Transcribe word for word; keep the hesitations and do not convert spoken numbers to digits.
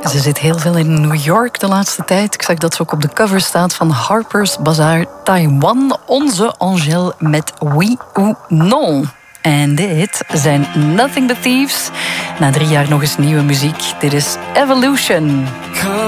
Ze zit heel veel in New York de laatste tijd. Ik zag dat ze ook op de cover staat van Harper's Bazaar Taiwan. Onze Angèle met Oui ou Non. En dit zijn Nothing But Thieves. Na drie jaar nog eens nieuwe muziek. Dit is Evolution.